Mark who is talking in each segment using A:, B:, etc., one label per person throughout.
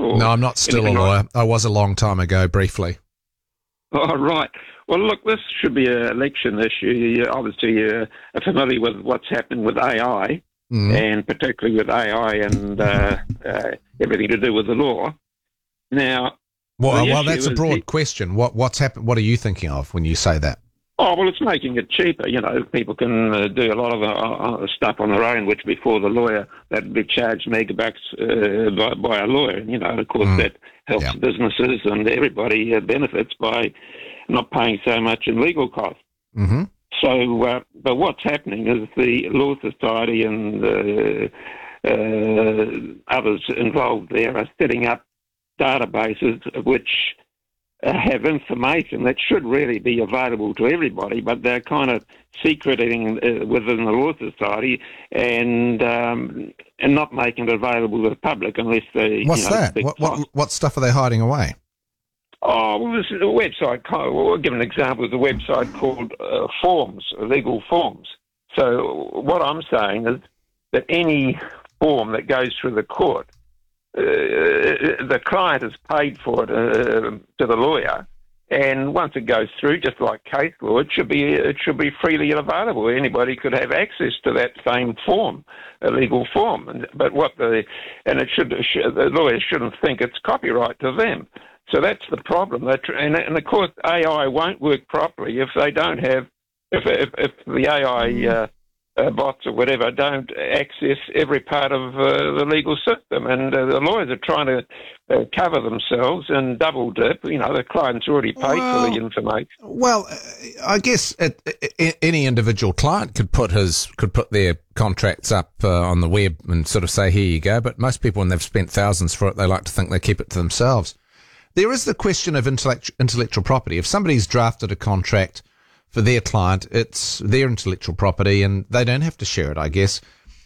A: Or
B: No, I'm not still a lawyer. I was a long time ago, briefly.
A: Oh, right. Well, look, this should be an election issue. Obviously, you're familiar with what's happening with AI, and particularly with AI and everything to do with the law. Now,
B: well, that's a broad question. What's happened? What are you thinking of when you say that?
A: Oh, well, it's making it cheaper. You know, people can do a lot of stuff on their own, which before the lawyer, that'd be charged megabucks by a lawyer. You know, of course, that helps businesses and everybody benefits by not paying so much in legal costs.
B: Mm-hmm.
A: So, but what's happening is the Law Society and others involved there are setting up databases which have information that should really be available to everybody, but they're kind of secreting within the Law Society and not making it available to the public unless they.
B: What's that? What stuff are they hiding away?
A: Oh, well, this is a website. We'll give an example. It's a website called Forms, Legal Forms. So what I'm saying is that any form that goes through the court, the client has paid for it to the lawyer, and once it goes through, just like case law, it should be freely available. Anybody could have access to that same form, a legal form. But the lawyers shouldn't think it's copyright to them. So that's the problem. And of course, AI won't work properly if they don't have, if the AI bots or whatever don't access every part of the legal system. And the lawyers are trying to cover themselves and double dip. You know, the client's already paid for the information.
B: Well, I guess any individual client could put their contracts up on the web and sort of say, here you go. But most people, when they've spent thousands for it, they like to think they keep it to themselves. There is the question of intellectual property. If somebody's drafted a contract for their client, it's their intellectual property and they don't have to share it, I guess.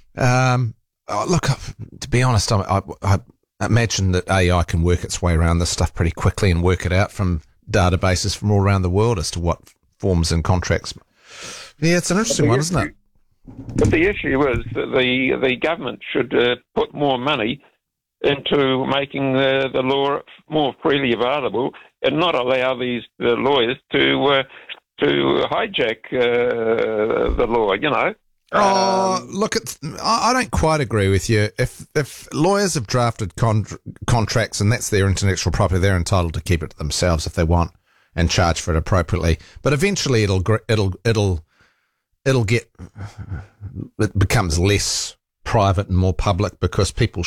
B: Look, to be honest, I imagine that AI can work its way around this stuff pretty quickly and work it out from databases from all around the world as to what forms and contracts. Yeah, it's an interesting one, isn't it?
A: But the issue is that the government should put more money into making the law more freely available and not allow the lawyers to hijack the law, you know.
B: Look, I don't quite agree with you. If lawyers have drafted contracts and that's their intellectual property, they're entitled to keep it to themselves if they want and charge for it appropriately. But eventually it becomes less private and more public because people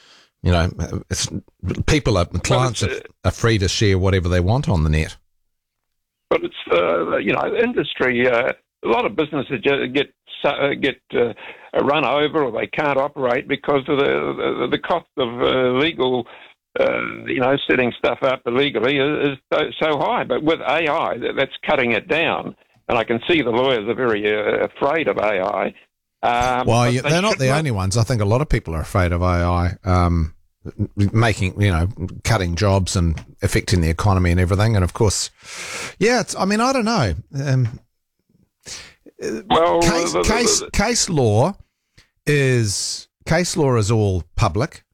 B: clients are free to share whatever they want on the net.
A: But it's, industry, a lot of businesses get run over or they can't operate because of the cost of legal, setting stuff up illegally is so high. But with AI, that's cutting it down. And I can see the lawyers are very afraid of AI.
B: They're not the only ones. I think a lot of people are afraid of AI, cutting jobs and affecting the economy and everything. And of course, I don't know. Case law is all public.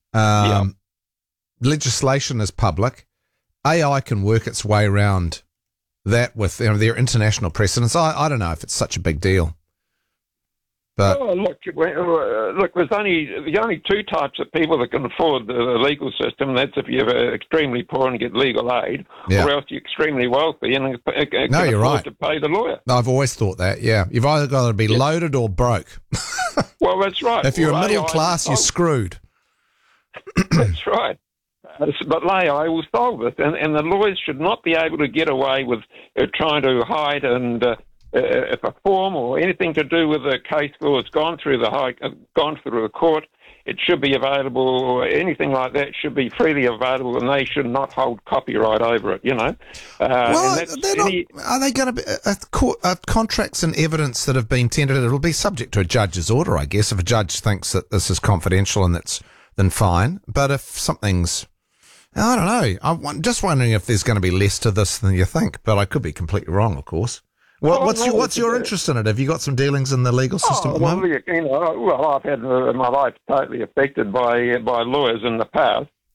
B: Legislation is public. AI can work its way around that with their international precedents. I don't know if it's such a big deal. But
A: look, there's only two types of people that can afford the legal system. That's if you're extremely poor and get legal aid, or else you're extremely wealthy and can afford to pay the lawyer.
B: I've always thought that, yeah. You've either got to be loaded or broke.
A: Well, that's right.
B: If you're middle class, you're screwed.
A: That's right. But AI will solve it, and the lawyers should not be able to get away with trying to hide and... if a form or anything to do with the case law has gone through the court, it should be available, or anything like that should be freely available, and they should not hold copyright over it, you know.
B: Are they going to be contracts and evidence that have been tendered? It'll be subject to a judge's order, I guess. If a judge thinks that this is confidential and then fine. But if something's, I don't know. I'm just wondering if there's going to be less to this than you think. But I could be completely wrong, of course. What's your interest in it? Have you got some dealings in the legal system at the moment?
A: I've had my life totally affected by lawyers in the past,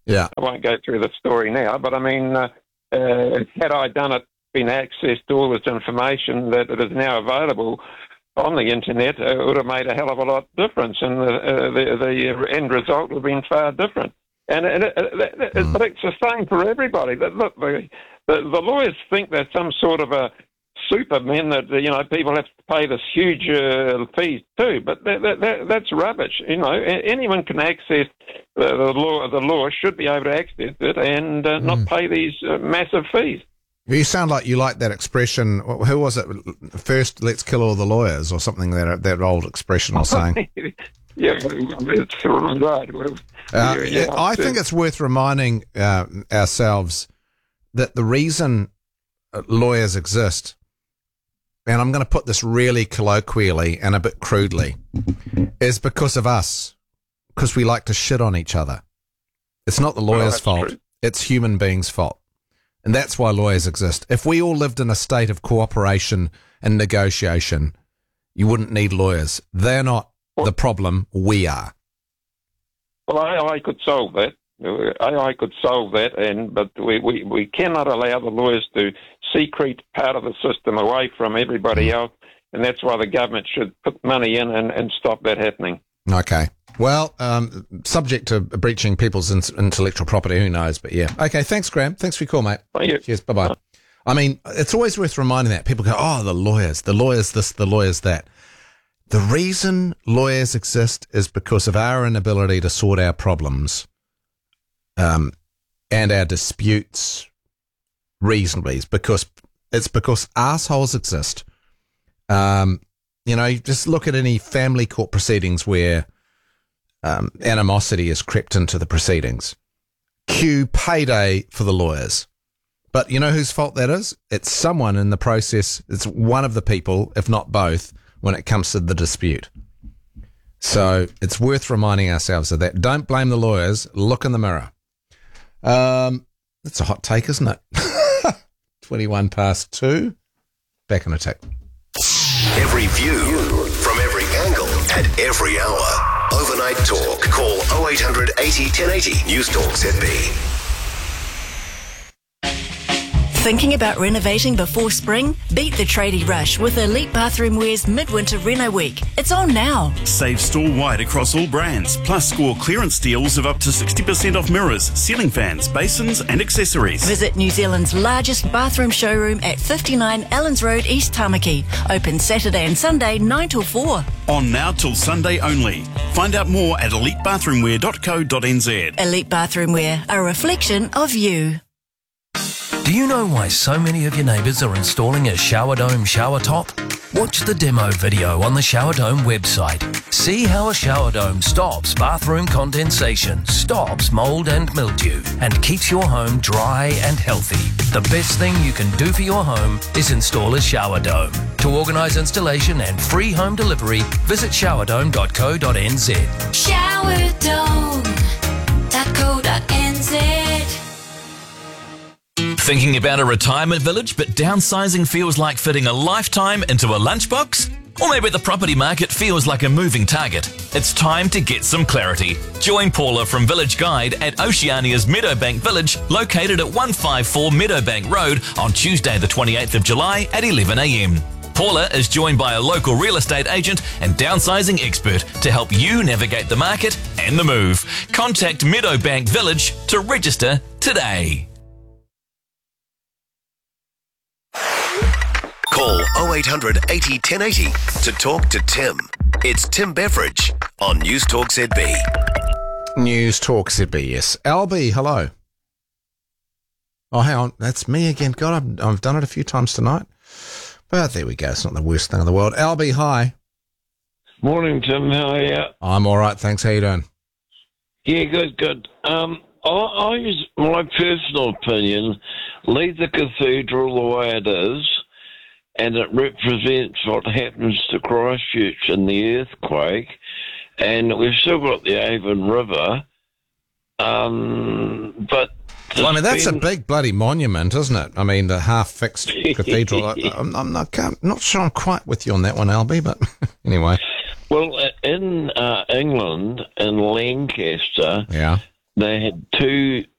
B: Yeah.
A: I won't go through the story now, but I mean, had I been access to all this information that is now available on the internet, it would have made a hell of a lot of difference, and the end result would have been far different. But it's the same for everybody. Look, the lawyers think they're some sort of a supermen that people have to pay this huge fees too, but that's rubbish. Anyone can access the law. The law should be able to access it and not pay these massive fees.
B: You sound like you like that expression. Who was it? First, let's kill all the lawyers, or something that old expression was saying.
A: Yeah, it's right.
B: I think it's worth reminding ourselves that the reason lawyers exist, and I'm going to put this really colloquially and a bit crudely, is because of us, because we like to shit on each other. It's not the lawyer's fault.
A: True.
B: It's human beings' fault. And that's why lawyers exist. If we all lived in a state of cooperation and negotiation, you wouldn't need lawyers. They're not the problem, we are.
A: Well, AI could solve that. AI could solve that, but we cannot allow the lawyers to secret part of the system away from everybody else, and that's why the government should put money in and stop that happening.
B: Okay. Well, subject to breaching people's intellectual property, who knows? But yeah. Okay, thanks, Graham. Thanks for your call, mate.
A: Thank you.
B: Cheers, bye-bye. I mean, it's always worth reminding that. People go, oh, the lawyers this, the lawyers that. The reason lawyers exist is because of our inability to sort our problems and our disputes reasonably. It's because assholes exist. You just look at any family court proceedings where animosity has crept into the proceedings. Cue payday for the lawyers. But you know whose fault that is? It's someone in the process. It's one of the people, if not both, when it comes to the dispute. So it's worth reminding ourselves of that. Don't blame the lawyers. Look in the mirror. That's a hot take, isn't it? 2:21. Back on a tick.
C: Every view from every angle at every hour. Overnight Talk. Call 0800 80 1080. News Talk ZB.
D: Thinking about renovating before spring? Beat the tradie rush with Elite Bathroom Wear's Midwinter Reno Week. It's on now.
E: Save store-wide across all brands, plus score clearance deals of up to 60% off mirrors, ceiling fans, basins and accessories.
D: Visit New Zealand's largest bathroom showroom at 59 Allens Road, East Tamaki. Open Saturday and Sunday 9 till 4.
E: On now till Sunday only. Find out more at elitebathroomwear.co.nz.
D: Elite Bathroom Wear, a reflection of you.
F: Do you know why so many of your neighbours are installing a Shower Dome shower top? Watch the demo video on the Shower Dome website. See how a shower dome stops bathroom condensation, stops mould and mildew, and keeps your home dry and healthy. The best thing you can do for your home is install a shower dome. To organise installation and free home delivery, visit showerdome.co.nz.
G: Showerdome.co.nz.
H: Thinking about a retirement village, but downsizing feels like fitting a lifetime into a lunchbox? Or maybe the property market feels like a moving target. It's time to get some clarity. Join Paula from Village Guide at Oceania's Meadowbank Village, located at 154 Meadowbank Road, on Tuesday the 28th of July at 11 a.m. Paula is joined by a local real estate agent and downsizing expert to help you navigate the market and the move. Contact Meadowbank Village to register today.
C: Call 0800 80 1080 to talk to Tim. It's Tim Beveridge on News Talk ZB.
B: News Talk ZB, yes. Albie, hello. Oh, hang on. That's me again. God, I've done it a few times tonight. But there we go. It's not the worst thing in the world. Albie, hi.
I: Morning, Tim. How are you?
B: I'm all right, thanks. How you doing?
I: Yeah, good. I use my personal opinion, leave the cathedral the way it is, and it represents what happens to Christchurch in the earthquake, and we've still got the Avon River, but...
B: Well, I mean, that's a big bloody monument, isn't it? I mean, the half-fixed cathedral. I'm not sure I'm quite with you on that one, Albie, but anyway.
I: Well, in England, in Lancaster,
B: yeah,
I: they had two